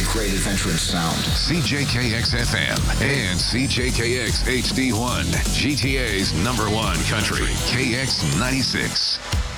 great adventure and sound. CJKX FM and CJKX HD1, GTA's #1 country, KX96.